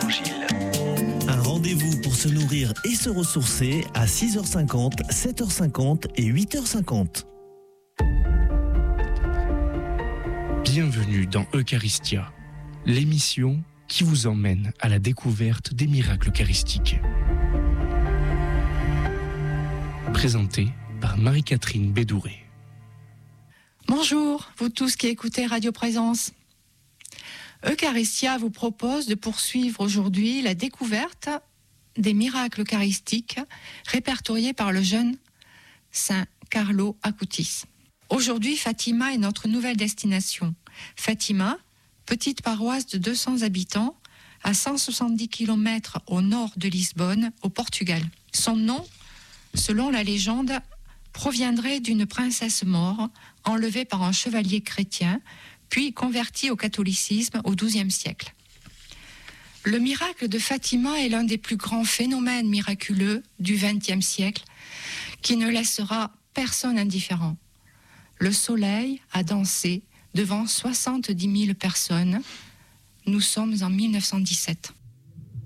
l'Évangile. Un rendez-vous pour se nourrir et se ressourcer à 6h50, 7h50 et 8h50. Bienvenue dans Eucharistia, l'émission qui vous emmène à la découverte des miracles eucharistiques. Présentée par Marie-Catherine Bédouré. Bonjour, vous tous qui écoutez Radio Présence. Eucharistia vous propose de poursuivre aujourd'hui la découverte des miracles eucharistiques répertoriés par le jeune Saint Carlo Acutis. Aujourd'hui, Fatima est notre nouvelle destination. Fatima, petite paroisse de 200 habitants, à 170 km au nord de Lisbonne, au Portugal. Son nom, selon la légende, proviendrait d'une princesse maure, enlevée par un chevalier chrétien, puis convertie au catholicisme au XIIe siècle. Le miracle de Fatima est l'un des plus grands phénomènes miraculeux du XXe siècle, qui ne laissera personne indifférent. Le soleil a dansé devant 70 000 personnes. Nous sommes en 1917.